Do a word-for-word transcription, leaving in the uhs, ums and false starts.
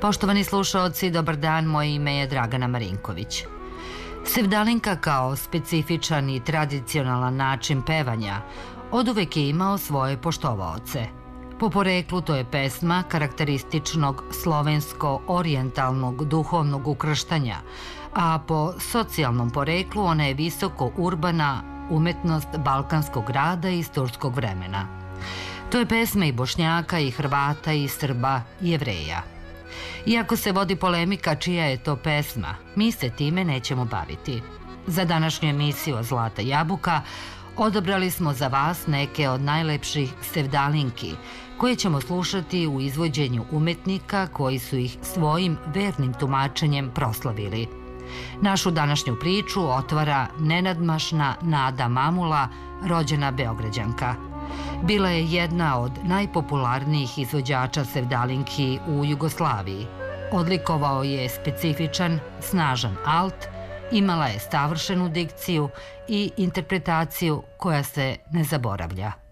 Poštovani slušaoci, dobar dan, moje ime je Dragana Marinković. Sevdalinka kao specifičan i tradicionalan način pevanja oduvek je imao svoje poštovaoce. Po poreklu to je pesma karakterističnog slovensko-orijentalnog duhovnog ukrštanja, a po socijalnom poreklu ona je visoko urbana umetnost balkanskog rada iz turskog vremena. To je pesma i Bošnjaka, i Hrvata, i Srba, i Jevreja. Iako se vodi polemika čija je to pesma, mi se time nećemo baviti. Za današnju emisiju Zlata jabuka odabrali smo za vas neke od najlepših sevdalinki, koje ćemo slušati u izvođenju umetnika koji su ih svojim vernim tumačenjem proslavili. Našu današnju priču otvara nenadmašna Nada Mamula, rođena Beograđanka. Bila je jedna od najpopularnijih izvođača sevdalinki u Jugoslaviji. Odlikovao je specifičan, snažan alt, imala je savršenu dikciju i interpretaciju koja se ne zaboravlja.